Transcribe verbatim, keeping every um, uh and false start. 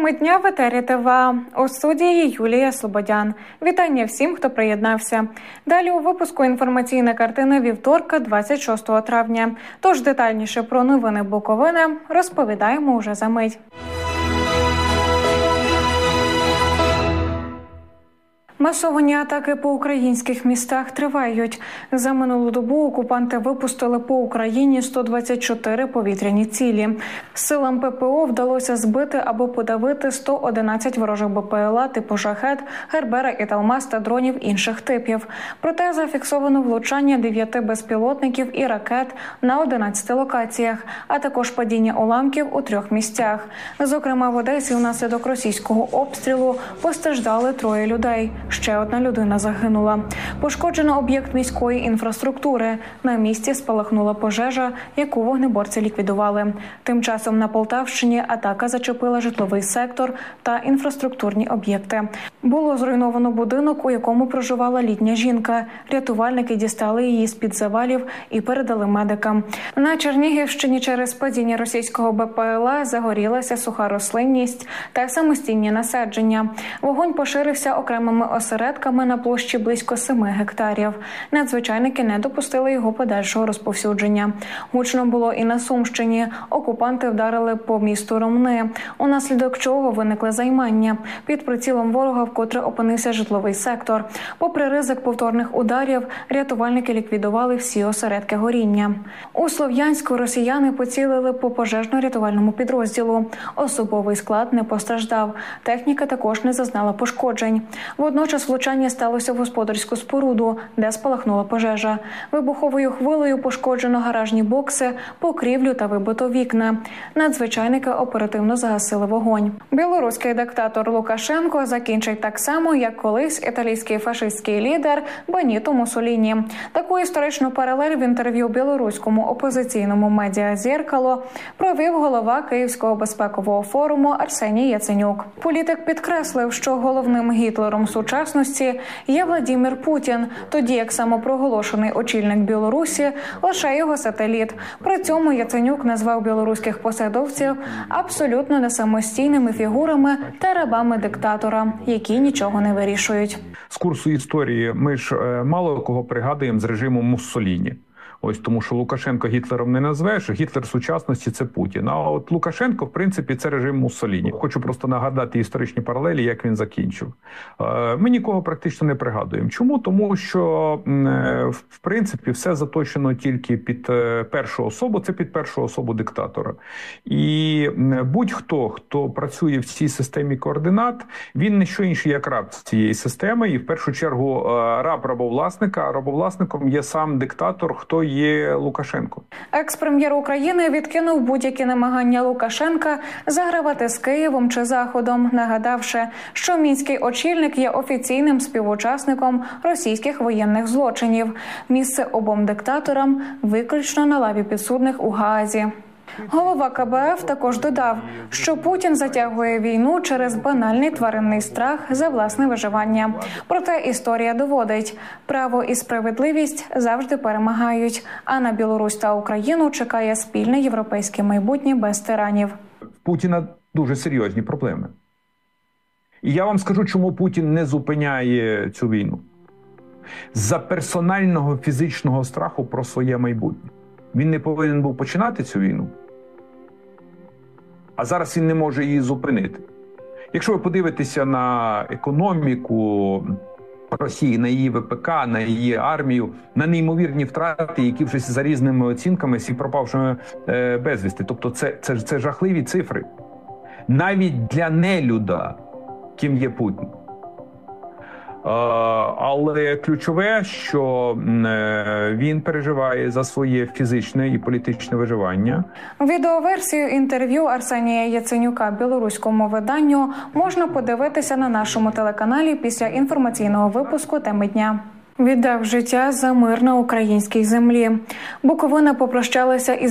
Теми дня в етері ТВА. У студії Юлія Слободян. Вітання всім, хто приєднався. Далі у випуску інформаційна картина вівторка, двадцять шостого травня. Тож детальніше про новини Буковини розповідаємо уже за мить. Масовані атаки по українських містах тривають. За минулу добу окупанти випустили по Україні сто двадцять чотири повітряні цілі. Силам ППО вдалося збити або подавити сто одинадцять ворожих БПЛА типу «Шахед», «Гербера» і «Талмаз» та дронів інших типів. Проте зафіксовано влучання дев'яти безпілотників і ракет на одинадцяти локаціях, а також падіння уламків у трьох місцях. Зокрема, в Одесі внаслідок російського обстрілу постраждали троє людей. Ще одна людина загинула. Пошкоджено об'єкт міської інфраструктури. На місці спалахнула пожежа, яку вогнеборці ліквідували. Тим часом на Полтавщині атака зачепила житловий сектор та інфраструктурні об'єкти. Було зруйновано будинок, у якому проживала літня жінка. Рятувальники дістали її з-під завалів і передали медикам. На Чернігівщині через падіння російського БПЛА загорілася суха рослинність та самостійні насадження. Вогонь поширився окремими осередками на площі близько семи гектарів. Надзвичайники не допустили його подальшого розповсюдження. Гучно було і на Сумщині. Окупанти вдарили по місту Ромни, унаслідок чого виникли займання. Під прицілом ворога вкотре опинився житловий сектор. Попри ризик повторних ударів, рятувальники ліквідували всі осередки горіння. У Слов'янську росіяни поцілили по пожежно-рятувальному підрозділу. Особовий склад не постраждав. Техніка також не зазнала пошкоджень. Водночас влучання сталося в господарську споруду, де спалахнула пожежа. Вибуховою хвилею пошкоджено гаражні бокси, покрівлю та вибито вікна. Надзвичайники оперативно загасили вогонь. Білоруський диктатор Лукашенко закінчить так само, як колись італійський фашистський лідер Беніто Муссоліні. Таку історичну паралель в інтерв'ю білоруському опозиційному медіа «Зеркало» провів голова Київського безпекового форуму Арсеній Яценюк. Політик підкреслив, що головним Гітлером сучасності є Владимир Путін, тоді як самопроголошений очільник Білорусі лише його сателіт. При цьому Яценюк назвав білоруських посадовців абсолютно несамостійними фігурами та рабами диктатора, які нічого не вирішують. З курсу історії ми ж мало кого пригадуємо з режиму Муссоліні. Ось тому, що Лукашенко Гітлером не назвеш, Гітлер сучасності – це Путін. А от Лукашенко, в принципі, це режим Муссоліні. Хочу просто нагадати історичні паралелі, як він закінчив. Ми нікого практично не пригадуємо. Чому? Тому що, в принципі, все заточено тільки під першу особу, це під першу особу диктатора. І будь-хто, хто працює в цій системі координат, він не що інше, як раб цієї системи. І в першу чергу раб рабовласника, а рабовласником є сам диктатор, хто є Лукашенко. Екс-прем'єр України відкинув будь-які намагання Лукашенка загравати з Києвом чи Заходом, нагадавши, що мінський очільник є офіційним співучасником російських воєнних злочинів. Місце обом диктаторам виключно на лаві підсудних у Гаазі. Голова ка бе еф також додав, що Путін затягує війну через банальний тваринний страх за власне виживання. Проте історія доводить – право і справедливість завжди перемагають, а на Білорусь та Україну чекає спільне європейське майбутнє без тиранів. В Путіна дуже серйозні проблеми. І я вам скажу, чому Путін не зупиняє цю війну. З-за персонального фізичного страху про своє майбутнє. Він не повинен був починати цю війну, а зараз він не може її зупинити. Якщо ви подивитеся на економіку Росії, на її ве пе ка, на її армію, на неймовірні втрати, які вже за різними оцінками всі пропавшими е, безвісти. Тобто це, це, це жахливі цифри. Навіть для нелюда, ким є Путін. Але ключове, що він переживає за своє фізичне і політичне виживання. Відеоверсію інтерв'ю Арсенія Яценюка білоруському виданню можна подивитися на нашому телеканалі після інформаційного випуску «Теми дня». Віддав життя за мир на українській землі. Буковина попрощалася із